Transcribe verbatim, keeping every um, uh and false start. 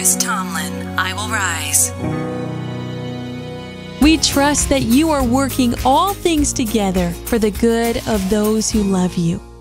Chris Tomlin, I Will Rise. We trust that you are working all things together for the good of those who love you.